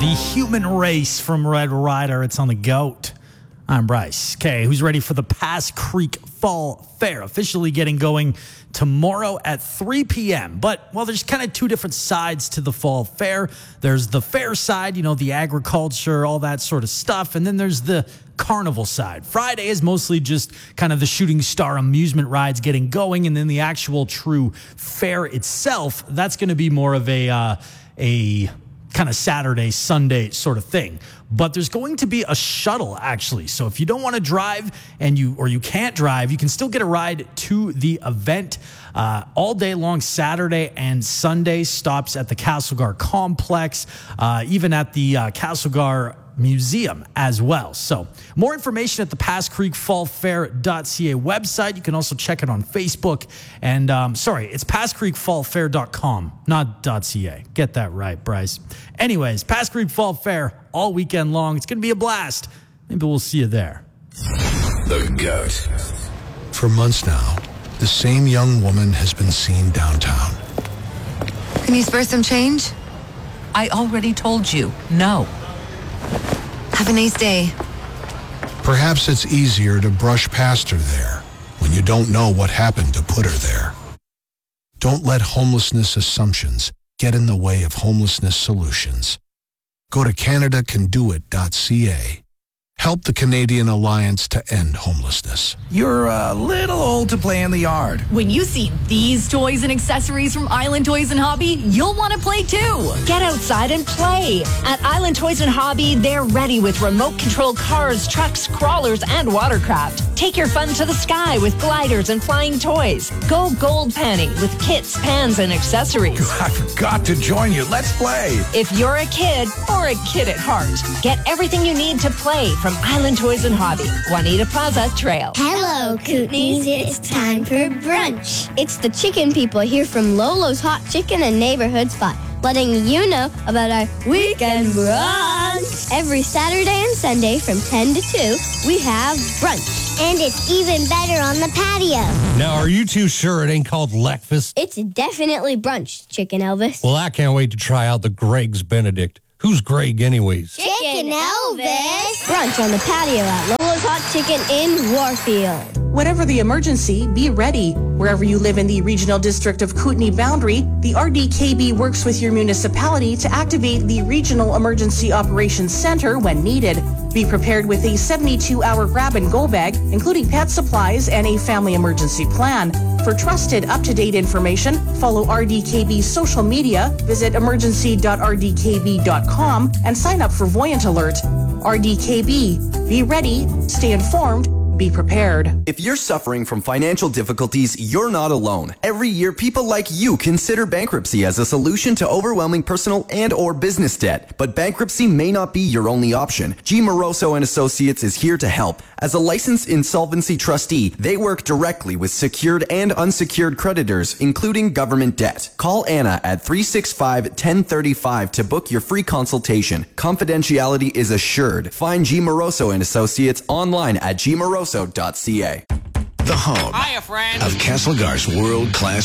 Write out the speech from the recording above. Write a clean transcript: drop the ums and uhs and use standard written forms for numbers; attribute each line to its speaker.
Speaker 1: The human race from Red Rider. It's on the GOAT. I'm Bryce. Okay, who's ready for the Pass Creek Fall Fair? Officially getting going tomorrow at 3 p.m. But, well, there's kind of two different sides to the Fall Fair. There's the fair side, you know, the agriculture, all that sort of stuff. And then there's the carnival side. Friday is mostly just kind of the shooting star amusement rides getting going. And then the actual true fair itself, that's going to be more of a kind of Saturday, Sunday sort of thing. But there's going to be a shuttle, actually. So if you don't want to drive or you can't drive, you can still get a ride to the event all day long, Saturday and Sunday. Stops at the Castlegar Complex, even at the Castlegar Museum as well. So more information at the PassCreekFallFair.ca website. You can also check it on Facebook. And it's PassCreekFallFair.com, not .ca. Get that right, Bryce. Anyways, Pass Creek Fall Fair all weekend long. It's going to be a blast. Maybe we'll see you there.
Speaker 2: The GOAT.
Speaker 3: For months now, the same young woman has been seen downtown.
Speaker 4: Can you spare some change?
Speaker 5: I already told you, no.
Speaker 4: Have a nice day.
Speaker 3: Perhaps it's easier to brush past her there when you don't know what happened to put her there. Don't let homelessness assumptions get in the way of homelessness solutions. Go to CanadaCanDoIt.ca. Help the Canadian Alliance to End Homelessness.
Speaker 2: You're a little old to play in the yard.
Speaker 6: When you see these toys and accessories from Island Toys and Hobby, you'll want to play too. Get outside and play. At Island Toys and Hobby, they're ready with remote control cars, trucks, crawlers, and watercraft. Take your fun to the sky with gliders and flying toys. Go gold panning with kits, pans, and accessories.
Speaker 2: I forgot to join you. Let's play.
Speaker 6: If you're a kid or a kid at heart, get everything you need to play from Island Toys and Hobby, Juanita Plaza Trail.
Speaker 7: Hello, Kootenays. It's time for brunch. It's the chicken people here from Lolo's Hot Chicken and Neighborhood Spot, letting you know about our weekend brunch. Every Saturday and Sunday from 10 to 2, we have brunch.
Speaker 8: And it's even better on the patio.
Speaker 9: Now, are you too sure it ain't called Leckfast?
Speaker 7: It's definitely brunch, Chicken Elvis.
Speaker 9: Well, I can't wait to try out the Greg's Benedict. Who's Greg anyways?
Speaker 8: Chicken Elvis.
Speaker 7: Brunch on the patio at Lolo's Hot Chicken in Warfield.
Speaker 10: Whatever the emergency, be ready. Wherever you live in the Regional District of Kootenay boundary, the RDKB works with your municipality to activate the Regional Emergency Operations Center when needed. Be prepared with a 72-hour grab-and-go bag, including pet supplies and a family emergency plan. For trusted, up-to-date information, follow RDKB's social media, visit emergency.rdkb.com, and sign up for Voyant Alert. RDKB. Be ready, stay informed, be prepared.
Speaker 11: If you're suffering from financial difficulties, you're not alone. Every year, people like you consider bankruptcy as a solution to overwhelming personal and or business debt. But bankruptcy may not be your only option. G. Moroso and Associates is here to help. As a licensed insolvency trustee, they work directly with secured and unsecured creditors, including government debt. Call Anna at 365-1035 to book your free consultation. Confidentiality is assured. Find G. Moroso and Associates online at gmoroso.ca.
Speaker 2: The home of Castlegar's world-class